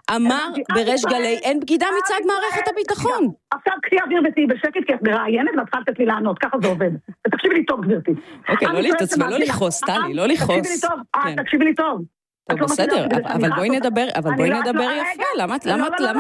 אמר ברש גלי, אין בגידה מצד מערכת הביטחון. עכשיו קחי אוויר ותהי בשקט, כי את מראיינת ואת צריכה לתת לי לענות, ככה זה עובד. תקשיבי לי טוב, גברתי. אוקיי, לא להתעצבן, לא לכעוס, טלי, לא לכעוס. תקשיבי לי טוב. טוב, בסדר, אבל בואי נדבר יפה, למה את...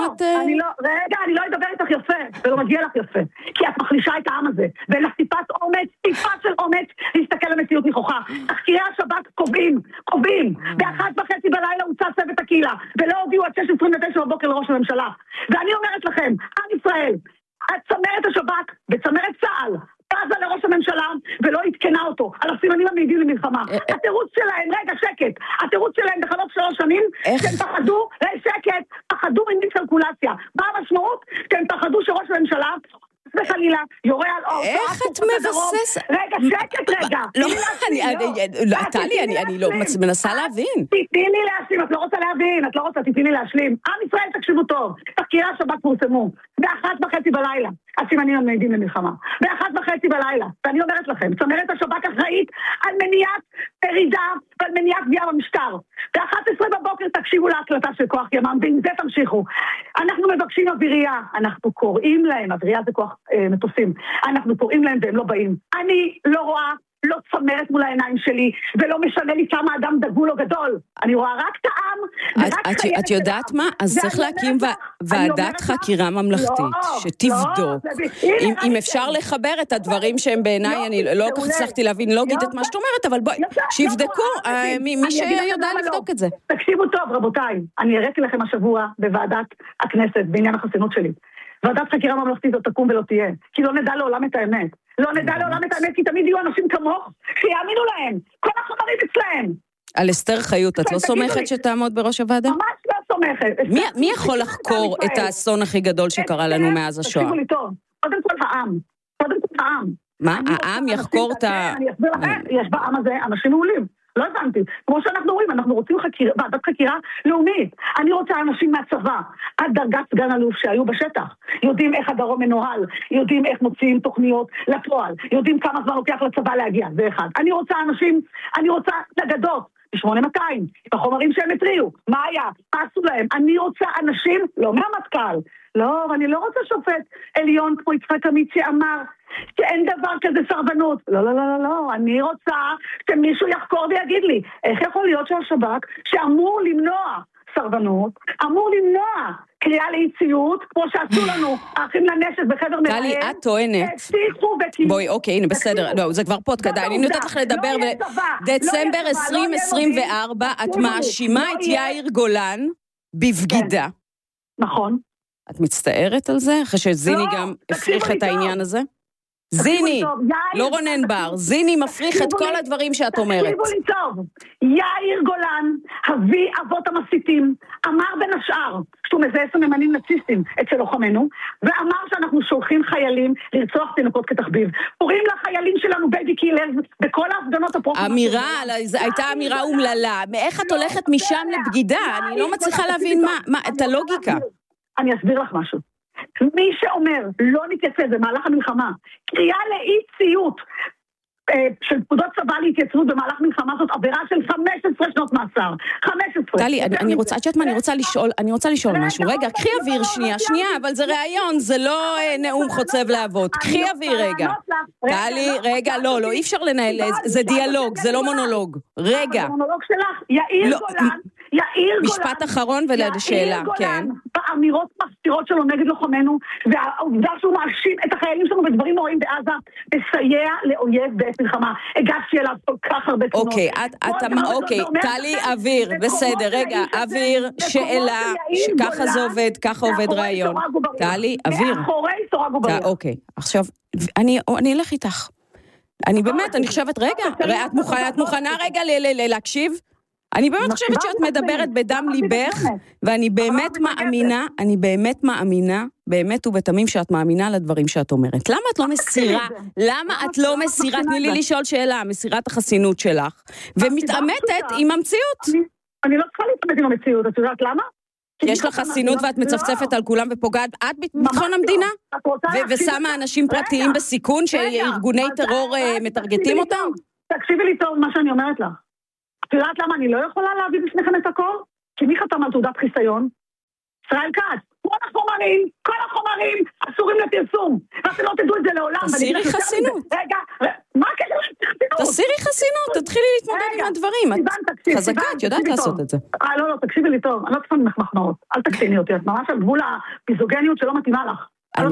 רגע, אני לא אדבר איתך יפה, ולא מגיע לך יפה, כי את מחלישה את העם הזה, ואין לך טיפה של אומץ, להסתכל למציאות נכוחה. תחקירי השב"כ קובעים, ב-1:30 בלילה הוצא צוות הקהילה, ולא הודיעו עד 6:29 בבוקר לראש הממשלה. ואני אומרת לכם, עם ישראל, צמרת השב"כ וצמרת צה"ל, פרזה לראש הממשלה ולא התקנה אותו על הסימנים המעידים למלחמה. התירוץ שלהם, רגע שקט, התירוץ שלהם בחלוף 3 שנים, שהם פחדו ממיסקלקולציה. מה המשמעות? שהם פחדו שראש הממשלה וחלילה יורה על אור. איך את מבסס? רגע, שקט רגע. לא, טלי, אני לא מנסה להבין. תתני לי להשלים, את לא רוצה להבין, תתני לי להשלים. עם ישראל תקשיבו טוב, תחקירי השב"כ פורסמו, ב-1:30 בלילה. הסימנים המעידים למלחמה. ב-1:30 בלילה. ואני אומרת לכם, צמרת השב"כ אחראית על מניעת פרידה ועל מניעת פגיעה במשטר. ב-11 בבוקר תקשיבו להקלטה של כוח ימ"מ, ועם זה תמשיכו. אנחנו מבקשים אווירייה, אנחנו קוראים להם, אווירייה זה כוח מטוסים, אנחנו קוראים להם והם לא באים. אני לא רואה, לא צמרת מול העיניים שלי, ולא משנה לי כמה אדם דגול או גדול. אני רואה רק את העם, ורק חייבת... את יודעת מה? אז צריך להקים ועדת חקירה ממלכתית, שתבדוק. אם אפשר לחבר את הדברים שהם בעיניי, אני לא כל כך הצלחתי להבין, לא אגיד את מה שאת אומרת, אבל בואי, שיבדקו, מי שיודע לבדוק את זה. תקשיבו טוב, רבותיי, אני הראיתי לכם השבוע בוועדת הכנסת, בעניין החסינות שלי. ועדת חקירה ממלכתית לא תקום ולא תהיה, כי לא נדע לעולם את האמת. לא נדע לעולם את האמת, כי תמיד יהיו אנשים כמוך שיאמינו להם. כל החומרים אצלהם. על אסתר חיות, את לא סומכת שתעמוד בראש הוועדה? ממש לא סומכת. מי יכול לחקור את האסון הכי גדול שקרה לנו מאז השואה? תקשיבו לי טוב. קודם כל העם. מה? העם יחקור את ה... אני אסביר לכם, יש בעם הזה אנשים מעולים. לא הבנתי. כמו שאנחנו רואים, אנחנו רוצים ועדת חקירה לאומית. אני רוצה אנשים מהצבא, עד דרגת סגן אלוף שהיו בשטח. יודעים איך הדרום מנוהל, יודעים איך מוציאים תוכניות לפועל, יודעים כמה זמן לוקח לצבא להגיע, זה אחד. אני רוצה נגדות, ב-8200, את החומרים שהם התריעו. מה היה? מה עשו להם? אני רוצה אנשים, לא מהמטכ"ל, לא, אני לא רוצה שופט עליון כמו יצחק עמית שאמר שאין דבר כזה סרבנות. לא, אני רוצה שמישהו יחקור ויגיד לי, איך יכול להיות שהשב"כ שאמור למנוע סרבנות, אמור למנוע קריאה לאי-ציות, כמו שעשו לנו האחים לנשק בחבר מראיין. טלי, את טוענת. בואי, אוקיי, הנה, בסדר. לא, זה כבר פודקאסט, אני נותנת לך לדבר. דצמבר 2024, את מאשימה את יאיר גולן בבגידה. נכון. את מצטערת על זה? אחרי שזיני גם הפריך את העניין הזה? זיני, לא רונן בר, זיני מפריך את כל הדברים שאת אומרת. תקשיבו לי טוב, יאיר גולן, אבי אבות המסיתים, אמר בין השאר, שהוא מזהה סממנים נאציסטים אצל לוחמנו, ואמר שאנחנו שולחים חיילים לרצוח תינוקות כתחביב. קוראים לחיילים שלנו בייבי קילרס בכל ההפגנות הפרופורציות. אמירה, הייתה אמירה אומללה. איך את הולכת משם לבגידה? אני לא מצליחה להבין את הלוגיקה. אני אסביר לך משהו. מי שאומר לא נתייצב במהלך המלחמה, קריאה לאי ציות של פקודות צבא להתייצבות במהלך מלחמה, זאת עבירה של 15 שנות מאסר. 15. טלי, אני רוצה לשאול משהו. רגע, קחי אוויר שנייה, אבל זה ראיון, זה לא נאום חוצב להבות. קחי אוויר רגע. טלי, רגע, לא, אי אפשר לנהל, זה דיאלוג, זה לא מונולוג. רגע. זה מונולוג שלך, יאיר גולן. משפט אחרון ולשאלה, כן. באמירות מסתירות שלו נגד לוחמנו, והעובדה שהוא מאשים את החיילים שלנו בדברים נוראים בעזה, מסייע לאויב בעת מלחמה. הגשתי אליו כל כך הרבה תלונות. אוקיי, טלי, אוויר, בסדר, רגע, אוויר, שאלה, ככה עובד רעיון. טלי, אוויר. מאחורי סורג ובריח. אוקיי, עכשיו, אני אלך איתך. אני באמת, אני חושבת, רגע, את מוכנה רגע להקשיב? אני באמת חושבת שאת מדברת בדם ליבך, ואני באמת מאמינה, באמת ובתמים שאת מאמינה לדברים שאת אומרת. למה את לא מסירה, תני לי לשאול שאלה, מסירת החסינות שלך, ומתעמתת עם המציאות? אני לא צריכה להתעמת עם המציאות, את יודעת למה? יש לך חסינות ואת מצפצפת על כולם ופוגעת, את בביטחון המדינה? ושמה אנשים פרטיים בסיכון שארגוני טרור מטרגטים אותם? תקשיבי לי טוב מה שאני אומרת לך. את יודעת למה אני לא יכולה להביא בפניכם את הכל? כי מי חתם על תעודת חיסיון? ישראל כץ, כל החומרים אסורים לפרסום, ואתם לא תדעו את זה לעולם. תסירי חסינות. רגע, מה כזה חסינות? תסירי חסינות, תתחילי להתמודד עם הדברים. את חזקה, את יודעת לעשות את זה. לא, תקשיבי לי טוב, אני לא צריכה ממך מחמאות, אל תקטיני אותי, את ממש על גבול הפיזוגניות שלא מתאימה לך.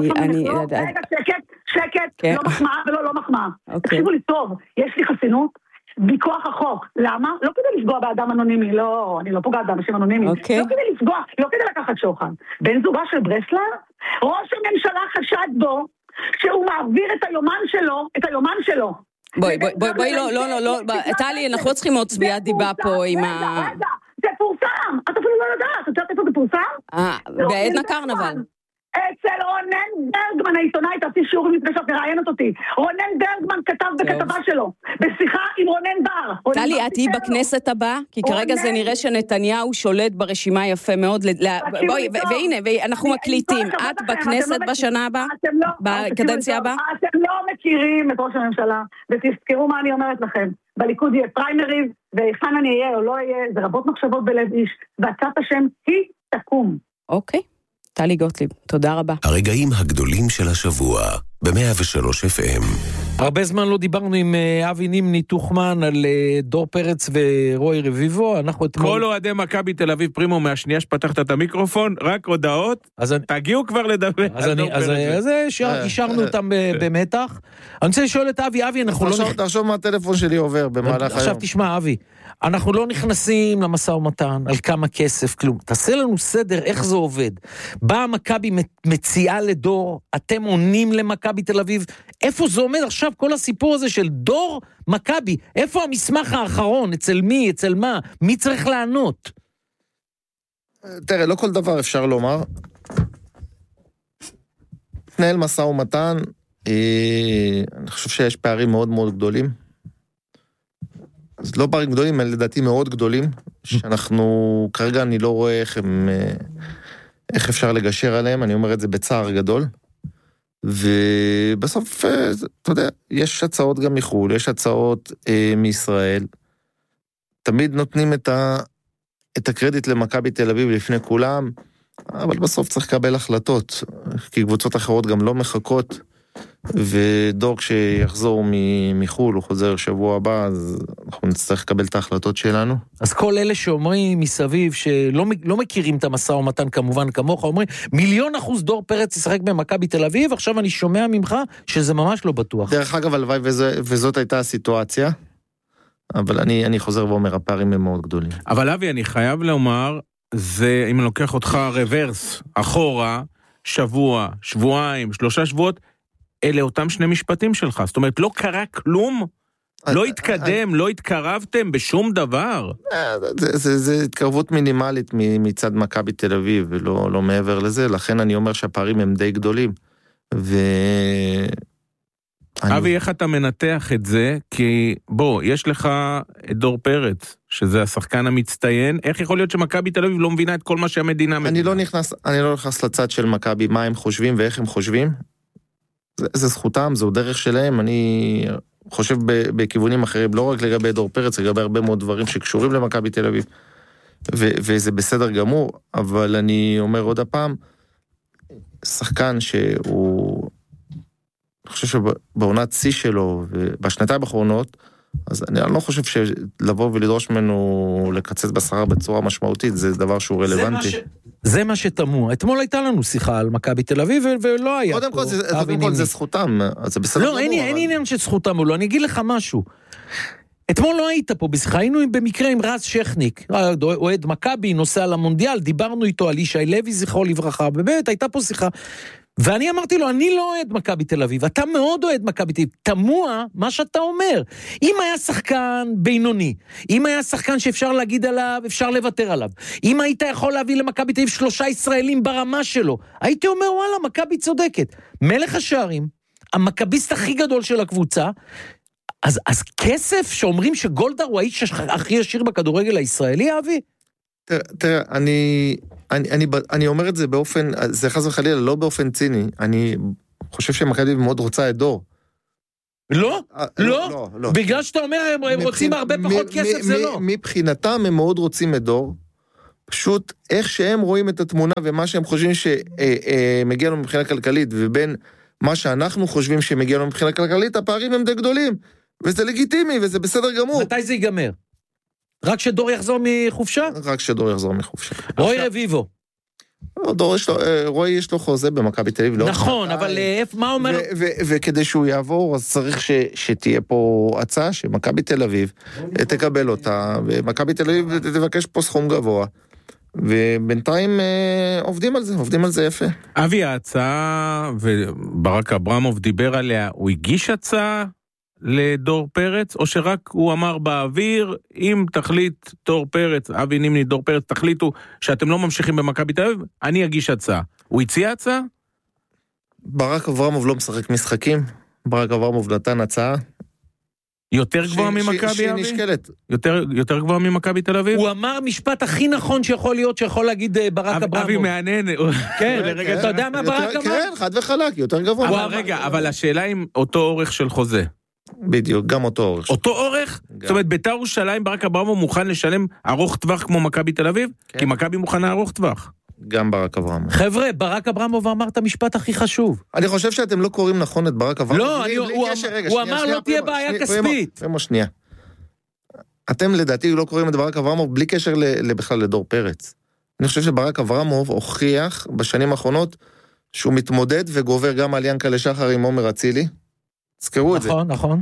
רגע, שקט, לא מחמאה ולא לא מחמאה. תקשיבו לי טוב, יש לי חסינות, מכוח החוק. למה? לא כדי לפגוע באדם אנונימי, לא, אני לא פוגעת באנשים אנונימיים. לא כדי לפגוע, לא כדי לקחת שוחד. בן זוגה של ברסלר, ראש הממשלה חשד בו, שהוא מעביר את היומן שלו. בואי, לא, טלי, אנחנו לא צריכים עוד צביעת דיבה פה עם ה... רגע, זה פורסם, את אפילו לא יודעת, את יודעת איפה זה פורסם? בעדנה קרנבל. אצל רונן ברגמן, העיתונאי, תעשי שיעורים לפני שאת מראיינת אותי. רונן ברגמן כתב בכתבה שלו, בשיחה עם רונן בר. טלי, את תהיי בכנסת הבאה? כי כרגע זה נראה שנתניהו שולט ברשימה יפה מאוד. בואי, והנה, אנחנו מקליטים. את בכנסת בשנה הבאה? בקדנציה הבאה? אתם לא מכירים את ראש הממשלה, ותזכרו מה אני אומרת לכם. בליכוד יהיה פריימריז, והיכן אני אהיה או לא אהיה, זה רבות מחשבות בלב איש, ועצת השם היא תקום. אוקיי. טלי גוטליב, תודה רבה. הרגעים הגדולים של השבוע, ב-103 FM. הרבה זמן לא דיברנו עם אבי נימני תוכמן על דור פרץ ורוי רביבו. כל אוהדי מכבי תל אביב פרימו מהשנייה שפתחת את המיקרופון, רק הודעות, תגיעו כבר לדבר. אז השארנו אותם במתח. אני רוצה לשאול את אבי, אנחנו לא... תחשוב מה הטלפון שלי עובר במהלך היום. עכשיו תשמע אבי, אנחנו לא נכנסים למשא ומתן על כמה כסף, כלום. תעשה לנו סדר איך זה עובד. באה מכבי מציעה לדור, אתם עונים למכבי תל אביב, איפה זה עומד עכשיו כל הסיפור הזה של דור מכבי? איפה המסמך האחרון? אצל מי? אצל מה? מי צריך לענות? תראה, לא כל דבר אפשר לומר. תנהל משא ומתן, אני חושב שיש פערים מאוד מאוד גדולים. אז לא פערים גדולים, אלא לדעתי מאוד גדולים, שאנחנו, כרגע אני לא רואה איך אפשר לגשר עליהם, אני אומר את זה בצער גדול. ובסוף, אתה יודע, יש הצעות גם מחול, יש הצעות מישראל. תמיד נותנים את הקרדיט למכבי תל אביב לפני כולם, אבל בסוף צריך לקבל החלטות, כי קבוצות אחרות גם לא מחכות, ודור כשיחזור מחול, הוא חוזר שבוע הבא, אז אנחנו נצטרך לקבל את ההחלטות שלנו. אז כל אלה שאומרים מסביב, שלא מכירים את המשא ומתן כמובן כמוך, אומרים, 1,000,000% דור פרץ ישחק במכבי תל אביב, עכשיו אני שומע ממך שזה ממש לא בטוח. דרך אגב, הלוואי וזאת הייתה הסיטואציה, אבל אני חוזר ואומר, הפערים הם מאוד גדולים. אבל אבי, אני חייב לומר, זה, אם אני לוקח אותך רוורס, אחורה, שבוע, שבועיים, 3 שבועות, אלה אותם 2 משפטים שלך. זאת אומרת, לא קרה כלום, לא התקדם, לא התקרבתם בשום דבר. זה התקרבות מינימלית מצד מכבי תל אביב, ולא מעבר לזה, לכן אני אומר שהפערים הם די גדולים. אבי, איך אתה מנתח את זה? כי בוא, יש לך את דור פרץ, שזה השחקן המצטיין, איך יכול להיות שמכבי תל אביב לא מבינה את כל מה שהמדינה מבינה? אני לא נכנס לצד של מכבי, מה הם חושבים ואיך הם חושבים. זה זכותם, זו דרך שלהם, אני חושב בכיוונים אחרים, לא רק לגבי דור פרץ, לגבי הרבה מאוד דברים שקשורים למכבי תל אביב, וזה בסדר גמור, אבל אני אומר עוד הפעם, שחקן שהוא, אני חושב שבעונת שיא שלו, ובשנתיים האחרונות, אז אני לא חושב שלבוא ולדרוש ממנו לקצץ בשכר בצורה משמעותית, זה דבר שהוא רלוונטי. זה מה שתמוה. אתמול הייתה לנו שיחה על מכבי תל אביב, ולא היה פה. קודם כל זה זכותם, אז זה בסדר. לא, אין עניין של זכותם, לא. אני אגיד לך משהו. אתמול לא היית פה בשיחה, היינו במקרה עם רז שכניק, אוהד מכבי, נוסע למונדיאל, דיברנו איתו על ישי לוי, זכרו לברכה, באמת, הייתה פה שיחה. ואני אמרתי לו, אני לא אוהד מכבי תל אביב, אתה מאוד אוהד מכבי תל אביב, תמוה מה שאתה אומר. אם היה שחקן בינוני, אם היה שחקן שאפשר להגיד עליו, אפשר לוותר עליו, אם היית יכול להביא למכבי תל אביב 3 ישראלים ברמה שלו, הייתי אומר, וואלה, מכבי צודקת. מלך השערים, המכביסט הכי גדול של הקבוצה, אז כסף שאומרים שגולדהר הוא האיש הכי ישיר בכדורגל הישראלי, אבי? תראה, אני אומר את זה באופן, זה חס וחלילה, לא באופן ציני, אני חושב שמכבי מאוד רוצה את דור. לא? לא? בגלל שאתה אומר, הם רוצים הרבה פחות כסף, זה לא. מבחינתם הם מאוד רוצים את דור, פשוט איך שהם רואים את התמונה ומה שהם חושבים שמגיע לנו מבחינה כלכלית, ובין מה שאנחנו חושבים שמגיע לנו מבחינה כלכלית, הפערים הם די גדולים, וזה לגיטימי וזה בסדר גמור. מתי זה ייגמר? רק שדור יחזור מחופשה? רק שדור יחזור מחופשה. רועי רביבו. רועי יש לו חוזה במכבי תל אביב. נכון, אבל מה אומר? וכדי שהוא יעבור, אז צריך שתהיה פה הצעה, שמכבי תל אביב תקבל אותה, ומכבי תל אביב תבקש פה סכום גבוה, ובינתיים עובדים על זה יפה. אבי, ההצעה, וברק אברמוב דיבר עליה, הוא הגיש הצעה לדור פרץ, או שרק הוא אמר באוויר, אם תחליט דור פרץ, אבי נימני, דור פרץ, תחליטו שאתם לא ממשיכים במכבי תל אביב, אני אגיש הצעה. הוא הציע הצעה? ברק אברמוב לא משחק משחקים, ברק אברמוב נתן הצעה. יותר גבוה ממכבי, אבי? שהיא נשקלת. יותר גבוה ממכבי תל אביב? הוא אמר משפט הכי נכון שיכול להיות, שיכול להגיד ברק אברמוב. אבי מעניין. כן, אתה יודע מה ברק אמר? כן, חד וחלק, יותר גבוה. אבל רגע, אבל השאלה אם אותו אורך של חוזה. בדיוק, גם אותו אורך. אותו אורך? זאת אומרת, בית"ר ירושלים, ברק אברמוב מוכן לשלם ארוך טווח כמו מכבי תל אביב? כי מכבי מוכנה ארוך טווח. גם ברק אברמוב. חבר'ה, ברק אברמוב אמר את המשפט הכי חשוב. אני חושב שאתם לא קוראים נכון את ברק אברמוב. לא, הוא אמר לא תהיה בעיה כספית. שנייה. אתם לדעתי לא קוראים את ברק אברמוב בלי קשר בכלל לדור פרץ. אני חושב שברק אברמוב הוכיח בשנים האחרונות שהוא מתמודד וגובר גם על ינקלה שחר עם עומר אצילי. תזכרו את זה. נכון, נכון.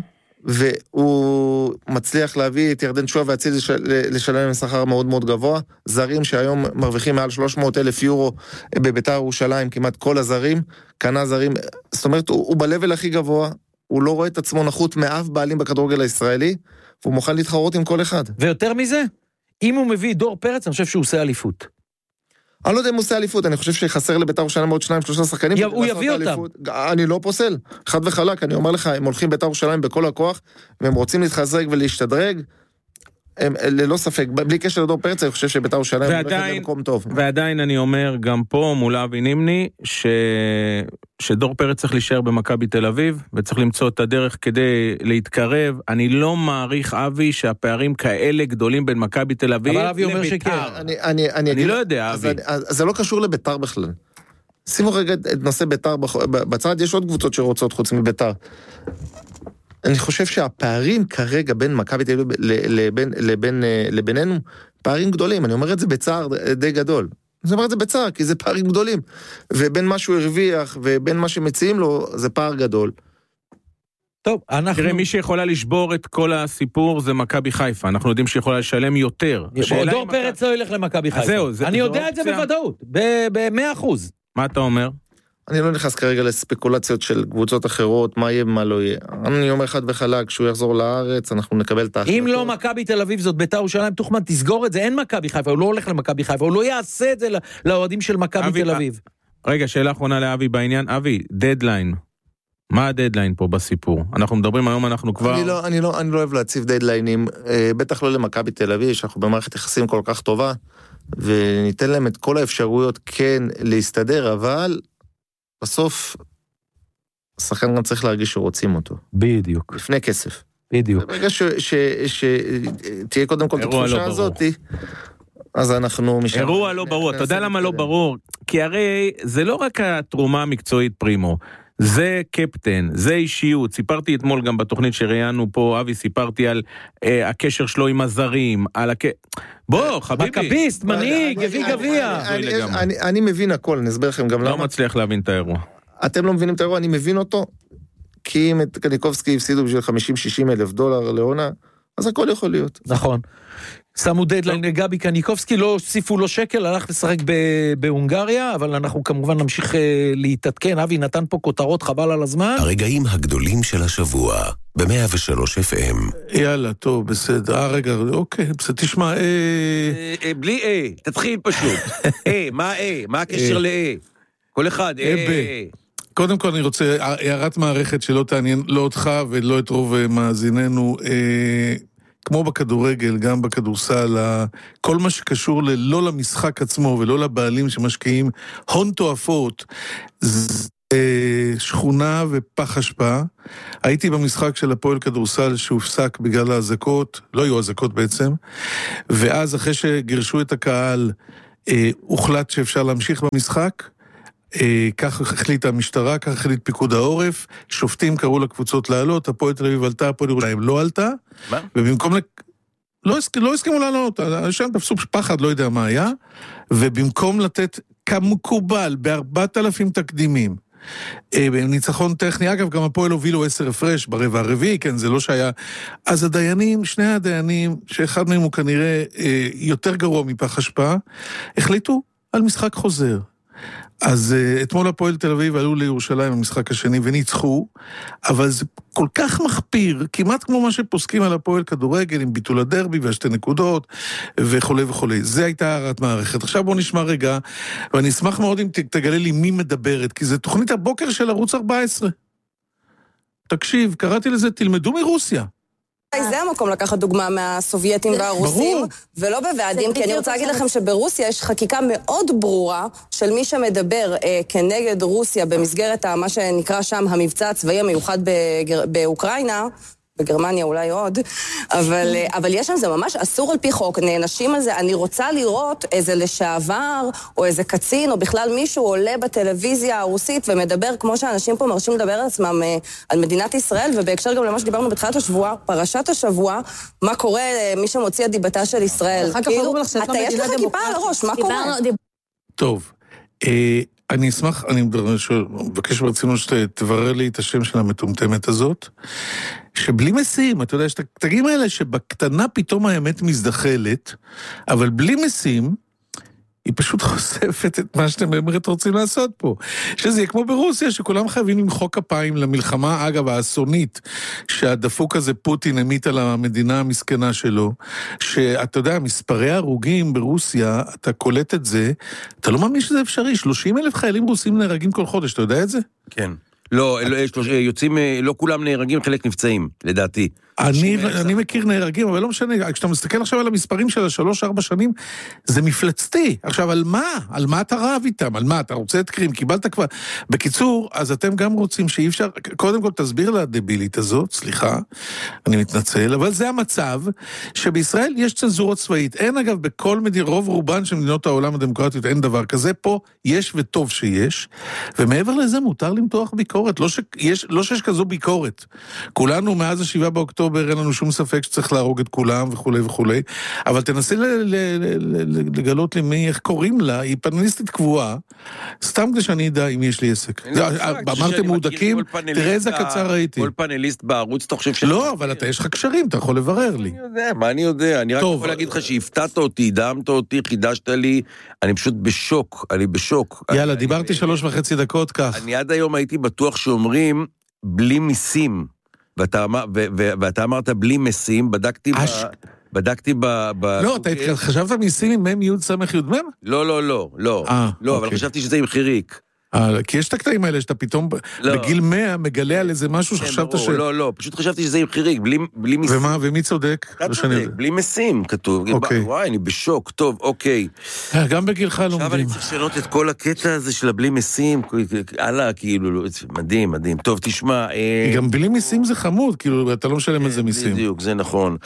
והוא מצליח להביא את ירדן שועה ואצילי לשלם עם שכר מאוד מאוד גבוה. זרים שהיום מרוויחים מעל 300,000 יורו בבית"ר ירושלים, כמעט כל הזרים, קנה זרים, זאת אומרת, הוא בלבל הכי גבוה, הוא לא רואה את עצמו נחות מאף בעלים בכדורגל הישראלי, והוא מוכן להתחרות עם כל אחד. ויותר מזה, אם הוא מביא דור פרץ, אני חושב שהוא עושה אליפות. אני לא יודע אם הוא עושה אליפות, אני חושב שחסר לבית"ר ירושלים עוד 2-3 שחקנים. הוא יביא אותם. אני לא פוסל, חד וחלק, אני אומר לך, הם הולכים בית"ר ירושלים בכל הכוח, והם רוצים להתחזק ולהשתדרג, הם ללא ספק, בלי קשר לדור פרץ, אני חושב שבית"ר ירושלים הולכת למקום טוב. ועדיין אני אומר, גם פה מול אבי נימני, שדור פרץ צריך להישאר במכבי תל אביב, וצריך למצוא את הדרך כדי להתקרב. אני לא מעריך, אבי, שהפערים כאלה גדולים בין מכבי תל אביב לבית"ר. אני לא יודע, אבי. זה לא קשור לבית"ר בכלל. שימו רגע את נושא בית"ר בצד, יש עוד קבוצות שרוצות חוץ מבית"ר. אני חושב שהפערים כרגע בין מכבי תל אביב לבינינו, פערים גדולים. אני אומר את זה בצער די גדול. אני אומר את זה בצער, כי זה פערים גדולים. ובין מה שהוא הרוויח ובין מה שמציעים לו, זה פער גדול. טוב, אנחנו... תראה, מי שיכולה לשבור את כל הסיפור זה מכבי חיפה. אנחנו יודעים שיכולה לשלם יותר. דור פרץ לא ילך למכבי חיפה. אני יודע את זה בוודאות, ב-100%. מה אתה אומר? אני לא נכנס כרגע לספקולציות של קבוצות אחרות, מה יהיה ומה לא יהיה. אני אומר חד וחלק, כשהוא יחזור לארץ, אנחנו נקבל את ההחלטות. אם לא מכבי תל אביב זאת בית"ר ירושלים, תוכמן, תסגור את זה, אין מכבי חיפה, הוא לא הולך למכבי חיפה, הוא לא יעשה את זה לאוהדים של מכבי תל אביב. רגע, שאלה אחרונה לאבי בעניין. אבי, דדליין. מה הדדליין פה בסיפור? אנחנו מדברים היום, אנחנו כבר... אני לא אוהב להציב דדליינים, בטח לא למכבי תל אביב, שאנחנו במערכת יחסים כל כך טובה, וניתן להם את כל האפשרויות כן להסתדר, אבל בסוף, השחקן גם צריך להרגיש שרוצים אותו. בדיוק. לפני כסף. בדיוק. ברגע שתהיה קודם כל את התחושה הזאת, אז אנחנו... אירוע לא ברור. אתה יודע למה לא ברור? כי הרי זה לא רק התרומה המקצועית פרימו, זה קפטן, זה אישיות. סיפרתי אתמול גם בתוכנית שראיינו פה, אבי, סיפרתי על הקשר שלו עם הזרים, על בוא, חביבי. מכביסט, מנהיג, הביא גביע. אני מבין הכל, אני אסבר לכם גם למה. לא מצליח להבין את האירוע. אתם לא מבינים את האירוע, אני מבין אותו, כי אם את קניקובסקי הפסידו בשביל 50-60 אלף דולר לעונה, אז הכל יכול להיות. נכון. שמו דדליין לגבי קניקובסקי, לא הוסיפו לו שקל, הלך לשחק בהונגריה, אבל אנחנו כמובן נמשיך להתעדכן. אבי נתן פה כותרות, חבל על הזמן. הרגעים הגדולים של השבוע, ב-103 FM. יאללה, טוב, בסדר. רגע, אוקיי, בסדר, תשמע, בלי תתחיל פשוט. מה הקשר כל אחד, קודם כל אני רוצה, הערת מערכת שלא תעניין לא אותך ולא את רוב מאזיננו, כמו בכדורגל, גם בכדורסל, כל מה שקשור לא למשחק עצמו ולא לבעלים שמשקיעים הון תועפות, שכונה ופח אשפה. הייתי במשחק של הפועל כדורסל שהופסק בגלל האזעקות, לא היו אזעקות בעצם, ואז אחרי שגירשו את הקהל, הוחלט שאפשר להמשיך במשחק, כך החליטה המשטרה, כך החליט פיקוד העורף, שופטים קראו לקבוצות לעלות, הפועל תל אביב עלתה, הפועל ירושלים לא עלתה, ובמקום לא הסכימו לעלות, שם תפסו פחד, לא יודע מה היה, ובמקום לתת כמקובל ב4,000 תקדימים, ניצחון טכני, אגב גם הפועל הובילו 10 הפרש ברבע הרביעי, כן, זה לא שהיה, אז הדיינים, שני הדיינים, שאחד מהם הוא כנראה יותר גרוע מפח אשפה, החליטו על משחק חוזר. אז אתמול הפועל תל אביב עלו לירושלים במשחק השני וניצחו, אבל זה כל כך מחפיר, כמעט כמו מה שפוסקים על הפועל כדורגל, עם ביטול הדרבי והשתי נקודות וכו' וכו'. זה הייתה הערת מערכת. עכשיו בוא נשמע רגע, ואני אשמח מאוד אם תגלה לי מי מדברת, כי זה תוכנית הבוקר של ערוץ 14. תקשיב, קראתי לזה, תלמדו מרוסיה. זה המקום לקחת דוגמה מהסובייטים והרוסים, ולא בוועדים, כי אני רוצה להגיד לכם שברוסיה יש חקיקה מאוד ברורה של מי שמדבר כנגד רוסיה במסגרת מה שנקרא שם המבצע הצבאי המיוחד באוקראינה, בגרמניה אולי עוד, אבל יש שם זה ממש אסור על פי חוק, נענשים על זה. אני רוצה לראות איזה לשעבר, או איזה קצין, או בכלל מישהו עולה בטלוויזיה הרוסית ומדבר, כמו שאנשים פה מרשים לדבר על עצמם, על מדינת ישראל, ובהקשר גם למה שדיברנו בתחילת השבוע, פרשת השבוע, מה קורה מי שמוציא הדיבתה של ישראל. כאילו, אתה יש לך כיפה על הראש, מה קורה? טוב, אני אשמח, אני מבקש ברצינות שתברר לי את השם של המטומטמת הזאת, שבלי משים, אתה יודע, שתגים האלה שבקטנה פתאום האמת מזדחלת, אבל בלי משים, היא פשוט חושפת את מה שאתם באמת רוצים לעשות פה. שזה יהיה כמו ברוסיה, שכולם חייבים למחוא כפיים למלחמה, אגב, האסונית, שהדפוק הזה פוטין המיט על המדינה המסכנה שלו, שאתה יודע, מספרי הרוגים ברוסיה, אתה קולט את זה, אתה לא מאמין שזה אפשרי, 30,000 חיילים רוסים נהרגים כל חודש, אתה יודע את זה? כן. לא, יוצאים, לא כולם נהרגים, חלק נפצעים, לדעתי. אני מכיר נהרגים, אבל לא משנה, כשאתה מסתכל עכשיו על המספרים של 3-4 שנים, זה מפלצתי. עכשיו, על מה? על מה אתה רב איתם? על מה? אתה רוצה את קרים? קיבלת כבר... בקיצור, אז אתם גם רוצים שאי אפשר... קודם כל, תסביר לה הדבילית הזאת, סליחה, אני מתנצל, אבל זה המצב שבישראל יש צנזורות צבאית. אין, אגב, בכל רוב רובן של מדינות העולם הדמוקרטיות אין דבר כזה. פה יש וטוב שיש, ומעבר לזה מותר למתוח ביקורת. לא שיש כזו ביקורת. כולנו מאז ה7 באוקטובר אין לנו שום ספק שצריך להרוג את כולם וכו' וכו', אבל תנסה לגלות לי מי, איך קוראים לה, היא פנליסטית קבועה, סתם כדי שאני אדע אם יש לי עסק. אמרתם מודקים, תראה איזה קצר ראיתי. כל פנליסט בערוץ, אתה חושב ש... לא, אבל אתה יש לך קשרים, אתה יכול לברר לי. אני יודע, אני רק יכול להגיד לך שהפתעת אותי, דאמת אותי, חידשת לי, אני פשוט בשוק, אני בשוק. יאללה, דיברתי 3.5 דקות כך. אני עד היום הייתי בטוח שאומרים, בלי מיסים, ואתה אמרת בלי מסים, בדקתי לא, אתה חשבת מיסים עם מם י' סמך י' מם? לא, אבל חשבתי שזה עם חיריק. כי יש את הקטעים האלה שאתה פתאום בגיל 100 מגלה על איזה משהו שחשבת ש... לא, פשוט חשבתי שזה עם חיריק, בלי מסים. ומי צודק? בלי מסים כתוב. וואי, אני בשוק, טוב, אוקיי. גם בגילך לומדים. עכשיו אני צריך לשנות את כל הקטע הזה של הבלי מסים, הלאה, כאילו, מדהים, מדהים. טוב, תשמע... גם בלי מסים זה חמוד, כאילו, אתה לא משלם על זה מסים. בדיוק, זה נכון.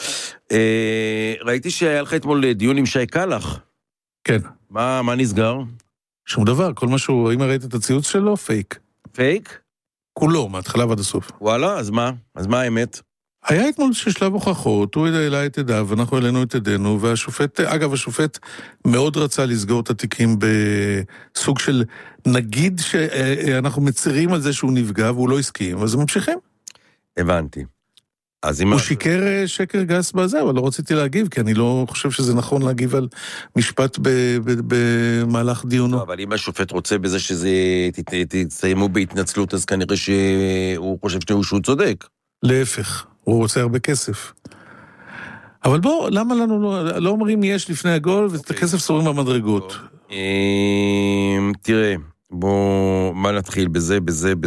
ראיתי שהיה לך אתמול דיון עם שי קלח. כן. מה נסגר? שום דבר, כל משהו, אם ראית את הציוץ שלו, פייק. פייק? כולו, מההתחלה ועד הסוף. וואלה, אז מה? אז מה האמת? היה אתמול ששלב הוכחות, הוא העלה את עדיו, ואנחנו העלינו את עדינו, והשופט, אגב, השופט מאוד רצה לסגור את התיקים בסוג של, נגיד שאנחנו מצירים על זה שהוא נפגע, והוא לא הסכים, אז הם ממשיכים. הבנתי. הוא שיקר שקר גס בזה, אבל לא רציתי להגיב, כי אני לא חושב שזה נכון להגיב על משפט במהלך דיונו. אבל אם השופט רוצה בזה שזה תסיימו בהתנצלות, אז כנראה שהוא חושב שהוא צודק. להפך, הוא רוצה הרבה כסף. אבל בוא, למה לנו לא אומרים יש לפני הגול, ואת הכסף סורים במדרגות? תראה, בוא, מה נתחיל בזה.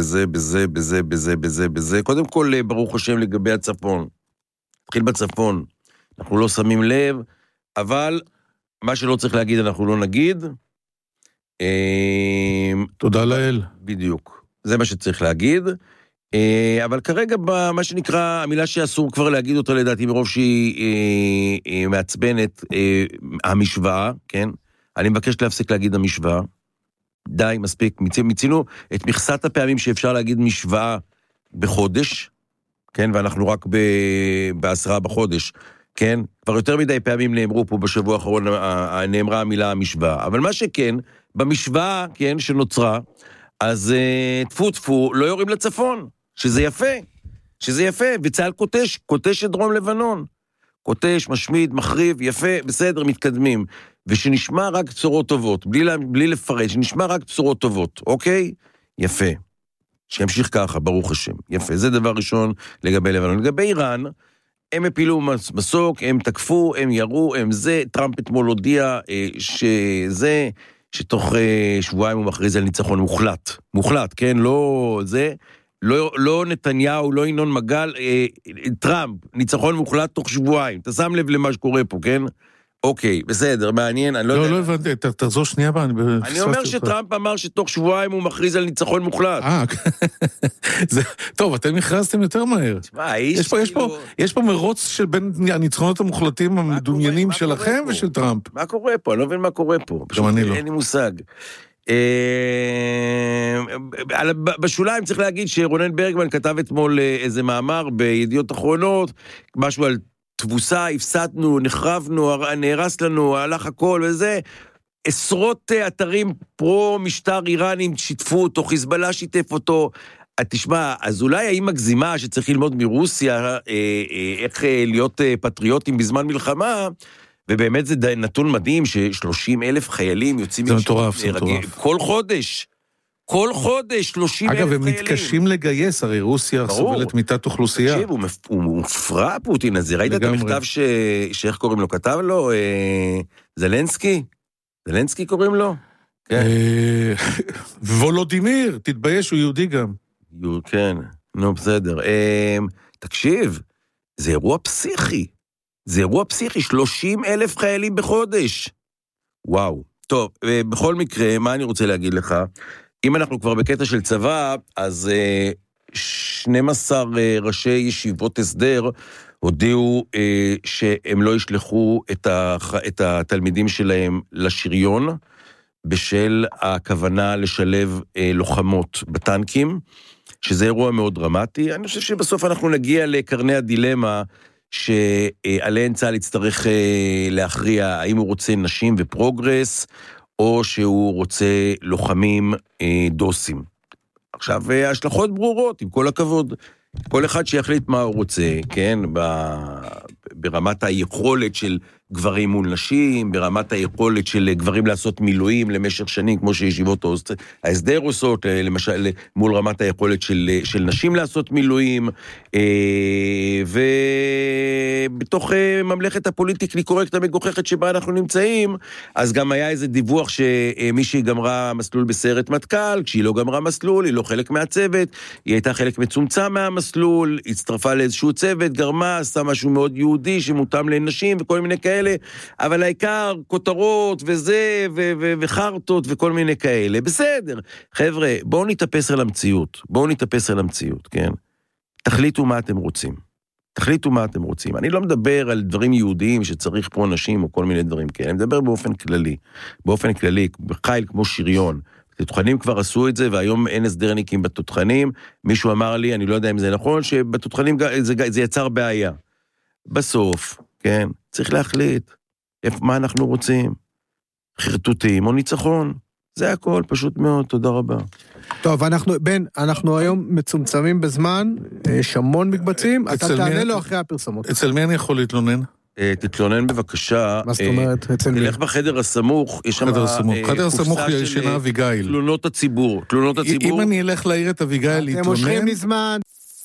קודם כל, ברוך השם לגבי הצפון. נתחיל בצפון. אנחנו לא שמים לב, אבל מה שלא צריך להגיד, אנחנו לא נגיד. תודה לאל. בדיוק. זה מה שצריך להגיד. אבל כרגע מה שנקרא, המילה שאסור כבר להגיד אותה לדעתי מרוב שהיא מעצבנת, המשוואה, כן? אני מבקש להפסיק להגיד המשוואה. די, מספיק. מיצינו את מכסת הפעמים שאפשר להגיד משוואה בחודש, כן? ואנחנו רק ב10 בחודש, כן? כבר יותר מדי פעמים נאמרו פה בשבוע האחרון, נאמרה המילה המשוואה. אבל מה שכן, במשוואה, כן, שנוצרה, אז תפו, לא יורים לצפון, שזה יפה, וצהל קוטש את דרום לבנון. קוטש, משמיד, מחריב, יפה, בסדר, מתקדמים. ושנשמע רק בשורות טובות, בלי לפרט, שנשמע רק בשורות טובות, אוקיי? יפה. שימשיך ככה, ברוך השם. יפה, זה דבר ראשון לגבי לבנון. לגבי איראן, הם הפילו מסוק, הם תקפו, הם ירו, הם זה, טראמפ אתמול הודיע שתוך שבועיים הוא מכריז על ניצחון מוחלט, כן? לא נתניהו, לא ינון מגל, טראמפ, ניצחון מוחלט תוך שבועיים. אתה שם לב למה שקורה פה, כן? אוקיי, בסדר, מעניין, אני לא יודע. לא הבנתי, תחזור שנייה בה, אני אומר שטראמפ אמר שתוך שבועיים הוא מכריז על ניצחון מוחלט. טוב, אתם הכרזתם יותר מהר. יש פה מרוץ של בין הניצחונות המוחלטים המדומיינים שלכם ושל טראמפ. מה קורה פה? אני לא מבין מה קורה פה. גם אני לא. אין לי מושג. בשוליים צריך להגיד שרונן ברגמן כתב אתמול איזה מאמר בידיעות אחרונות, משהו על תבוסה, הפסדנו, נחרבנו, נהרס לנו, הלך הכל וזה, עשרות אתרים פרו-משטר איראנים שיתפו אותו, חיזבאללה שיתף אותו, תשמע, אז אולי האם מגזימה שצריך ללמוד מרוסיה, איך להיות פטריוטים בזמן מלחמה, ובאמת זה נתון מדהים, ש30,000 חיילים יוצאים... זה מטורף, זה מטורף. כל חודש 30,000 חיילים. אגב, הם מתקשים לגייס, הרי רוסיה סובלת מיטת אוכלוסייה. תקשיב, הוא מופרע פוטין הזה, ראית את המכתב שאיך קוראים לו, כתב לו, זלנסקי? זלנסקי קוראים לו? וולודימיר, תתבייש, הוא יהודי גם. כן, נו בסדר. תקשיב, זה אירוע פסיכי. 30,000 חיילים בחודש. וואו. טוב, בכל מקרה, מה אני רוצה להגיד לך? אם אנחנו כבר בקטע של צבא, אז 12 ראשי ישיבות הסדר הודיעו שהם לא ישלחו את התלמידים שלהם לשריון, בשל הכוונה לשלב לוחמות בטנקים, שזה אירוע מאוד דרמטי. אני חושב שבסוף אנחנו נגיע לקרני הדילמה, שעליהן צה"ל יצטרך להכריע האם הוא רוצה נשים ופרוגרס, או שהוא רוצה לוחמים דוסים. עכשיו, ההשלכות ברורות, עם כל הכבוד. כל אחד שיחליט מה הוא רוצה, כן? ברמת היכולת של גברים מול נשים, ברמת היכולת של גברים לעשות מילואים למשך שנים, כמו שישיבות ההסדר עושות, למשל מול רמת היכולת של נשים לעשות מילואים, ובתוך ממלכת הפוליטיקלי קורקט המגוחכת שבה אנחנו נמצאים, אז גם היה איזה דיווח שמישהי גמרה מסלול בסיירת מטכ"ל, כשהיא לא גמרה מסלול, היא לא חלק מהצוות, היא הייתה חלק מצומצם מהמסלול, הצטרפה לאיזשהו צוות, גרמה, עשה משהו מאוד יהודי שמותאם לנשים וכל מיני כאלה, אבל העיקר כותרות וזה וחרטות וכל מיני כאלה. בסדר. חבר'ה, בואו נתאפס על המציאות, כן? תחליטו מה אתם רוצים. אני לא מדבר על דברים יהודיים שצריך פה נשים או כל מיני דברים כאלה, אני מדבר באופן כללי, בחיל כמו שריון. התותחנים כבר עשו את זה, והיום אין הסדרניקים בתותחנים. מישהו אמר לי, אני לא יודע אם זה נכון, שבתותחנים זה יצר בעיה. בסוף, כן, צריך להחליט מה אנחנו רוצים. חרטוטים או ניצחון. זה הכל, פשוט מאוד, תודה רבה. טוב, אנחנו היום מצומצמים בזמן, יש המון מקבצים, אתה תענה לו אחרי הפרסומות. אצל מי אני יכול להתלונן? תתלונן בבקשה. מה זאת אומרת? תלך בחדר הסמוך, יש שם חדר הסמוך ישנה אביגיל. תלונות הציבור. אם אני אלך להעיר את אביגיל להתלונן... אתם מושכים מזמן.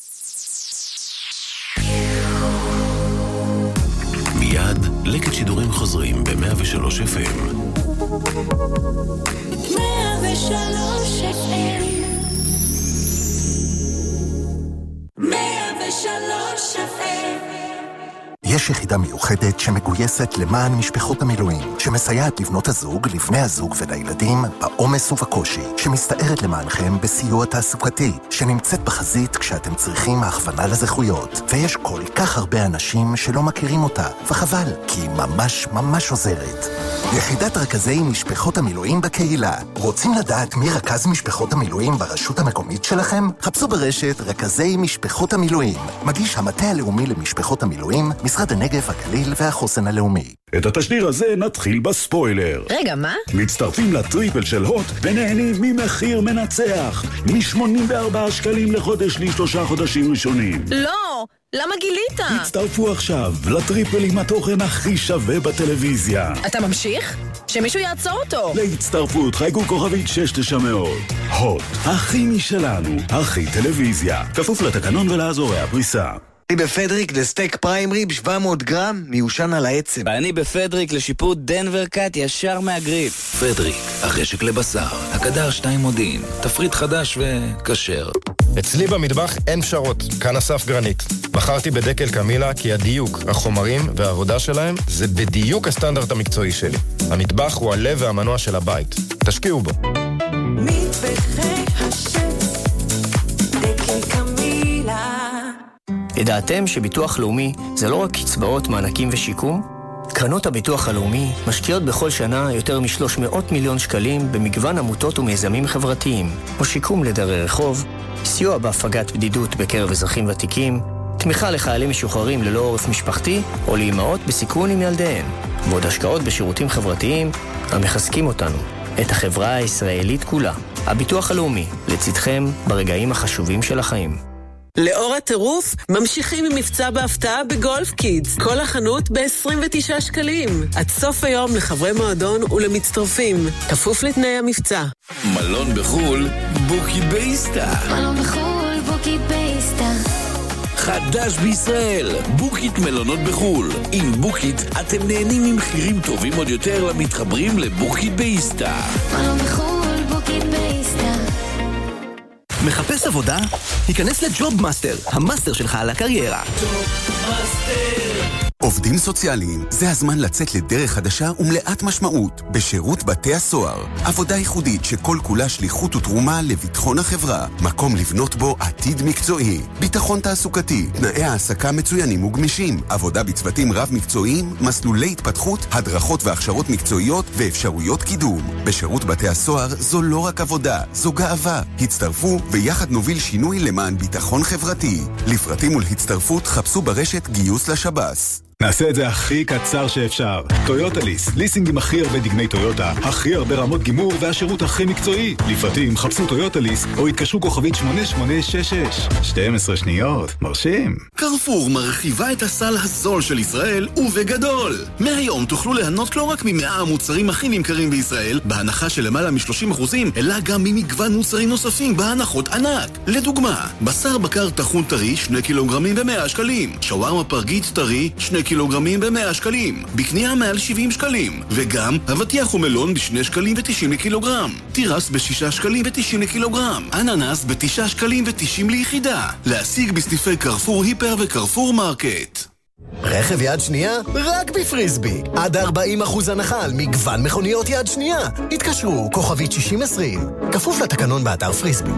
מיד לקט שידורים חוזרים ב-103 FM. 103 FM. 103 FM. יש יש יחידה מיוחדת שמגויסת למען משפחות המילואים, שמסייעת לבנות הזוג, לבני הזוג ולילדים בעומס ובקושי, שמסתערת למענכם בסיוע תעסוקתי, שנמצאת בחזית כשאתם צריכים הכוונה לזכויות. ויש כל כך הרבה אנשים שלא מכירים אותה, וחבל, כי היא ממש ממש עוזרת. יחידת רכזי משפחות המילואים בקהילה. רוצים לדעת מי רכז משפחות המילואים ברשות המקומית שלכם? חפשו ברשת רכזי משפחות המילואים. מגיש המטה הלאומי למשפחות המילואים, משרד הנגב, הגליל והחוסן הלאומי. את התשדיר הזה נתחיל בספוילר. רגע, מה? מצטרפים לטריפל של הוט ונהנים ממחיר מנצח. מ-84 שקלים לחודש ל3 חודשים ראשונים. לא! למה גילית? הצטרפו עכשיו לטריפל עם התוכן הכי שווה בטלוויזיה. אתה ממשיך? שמישהו יעצור אותו. להצטרפות חייגו כוכבית 6900. הוט, הכי משלנו, הכי טלוויזיה. כפוף לתקנון ולאזורי הפריסה. אני בפדריק לסטייק פריים ריב 700 גרם מיושן על העצם. ואני בפדריק לשיפוט דנבר קאט ישר מהגריל. פדריק, החשק לבשר, הקדר 2 מודיעין, תפריט חדש וכשר. אצלי במטבח אין פשרות, כאן אסף גרנית. בחרתי בדקל קמילה כי הדיוק, החומרים והעבודה שלהם זה בדיוק הסטנדרט המקצועי שלי. המטבח הוא הלב והמנוע של הבית. תשקיעו בו. מטבחי השף, דקל קמילה. ידעתם שביטוח לאומי זה לא רק קצבאות, מענקים ושיקום? קרנות הביטוח הלאומי משקיעות בכל שנה יותר מ-300 מיליון שקלים במגוון עמותות ומיזמים חברתיים, או שיקום לדרי רחוב, סיוע בהפגת בדידות בקרב אזרחים ותיקים, תמיכה לחיילים משוחררים ללא עורף משפחתי, או לאמהות בסיכון עם ילדיהן, ועוד השקעות בשירותים חברתיים המחזקים אותנו, את החברה הישראלית כולה. הביטוח הלאומי, לצדכם ברגעים החשובים של החיים. לאור הטירוף, ממשיכים עם מבצע בהפתעה בגולף קידס. כל החנות ב-29 שקלים. עד סוף היום לחברי מועדון ולמצטרפים. כפוף לתנאי המבצע. מלון בחול, בוקי בייסטה. מלון בחול, בוקי בייסטה. חדש בישראל, בוקית מלונות בחול. עם בוקית אתם נהנים ממחירים טובים עוד יותר למתחברים לבוקי בייסטה. מלון בחול, בוקי בייסטה. מחפש עבודה? היכנס לג'וב מאסטר, המאסטר שלך על הקריירה. עובדים סוציאליים, זה הזמן לצאת לדרך חדשה ומלאת משמעות בשירות בתי הסוהר. עבודה ייחודית שכל כולה שליחות ותרומה לביטחון החברה. מקום לבנות בו עתיד מקצועי. ביטחון תעסוקתי, תנאי העסקה מצוינים וגמישים. עבודה בצוותים רב מקצועיים, מסלולי התפתחות, הדרכות והכשרות מקצועיות ואפשרויות קידום. בשירות בתי הסוהר זו לא רק עבודה, זו גאווה. הצטרפו ויחד נוביל שינוי למען ביטחון חברתי. לפרטים ולהצטרפות חפשו ברשת גיוס לשב"ס. נעשה את זה הכי קצר שאפשר. טויוטה ליס, ליסינג עם הכי הרבה דגמי טויוטה, הכי הרבה רמות גימור והשירות הכי מקצועי. לפרטים חפשו טויוטה ליס או התקשרו כוכבית 8866. 12 שניות, מרשים. קרפור מרחיבה את הסל הזול של ישראל ובגדול. מהיום תוכלו ליהנות לא רק מ100 המוצרים הכי נמכרים בישראל, בהנחה של למעלה מ-30%, אלא גם ממגוון מוצרים נוספים בהנחות ענק. לדוגמה, בשר בקר טחון טרי 2 קילוגרמים ב100 שקלים, שווארמה פרגית טרי 2 קילוגרמים ב100 שקלים, בקנייה מעל 70 שקלים, וגם אבטיח ומלון ב2 שקלים ו90 לקילוגרם, תירס ב6 שקלים ו90 לקילוגרם, אננס ב9 שקלים ו90 ליחידה. להשיג בסניפי קרפור היפר וקרפור מרקט. רכב יד שנייה? רק בפריסבי. עד 40% הנחה על מגוון מכוניות יד שנייה. התקשרו, כוכבית 6020. כפוף לתקנון באתר פריסבי.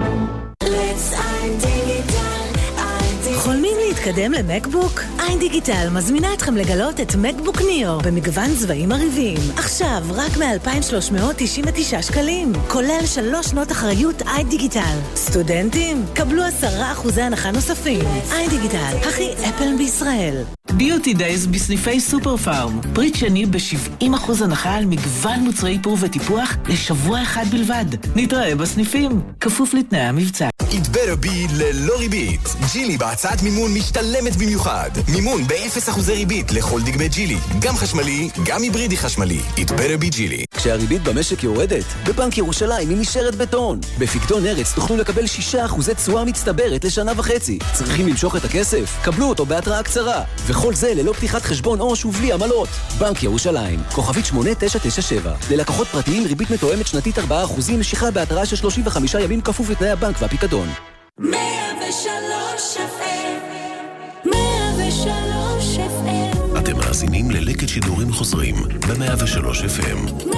חולמים להתקדם למקבוק? איין דיגיטל מזמינה אתכם לגלות את מקבוק ניאו במגוון צבעים עריבים. עכשיו רק מ-2,399 שקלים, כולל 3 שנות אחריות איין דיגיטל. סטודנטים, קבלו 10% הנחה נוספים. איין דיגיטל, הכי אפל בישראל. ביוטי דייז בסניפי סופר פארם. פריט שני ב-70% הנחה על מגוון מוצרי איפור וטיפוח לשבוע אחד בלבד. נתראה בסניפים, כפוף לתנאי המבצע. It better be ללא ריבית. ג'ילי בהצעת מימון משתלמת במיוחד. מימון ב-0% ריבית לכל דגמי ג'ילי. גם חשמלי, גם היברידי חשמלי. It better be ג'ילי. כשהריבית במשק יורדת, בבנק ירושלים היא נשארת בטון. בפקדון ארץ תוכלו לקבל 6% תשואה מצטברת לשנה וחצי. צריכים למשוך את הכסף? קבלו אותו בהתראה קצרה. וכל זה ללא פתיחת חשבון עו"ש ובלי עמלות. בנק ירושלים, כוכבית 8997. ללקוחות פרטיים ריבית מתואמת שנתית 4%, משיכה בהתראה של 35 ימים כפוף לתנאי הבנק והפיקדון. 103 FM 103 FM אתם מאזינים ללקט שידורים חוזרים ב-103 FM. 103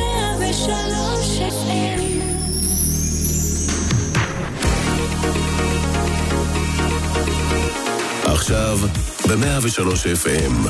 FM. עכשיו ב-103 FM.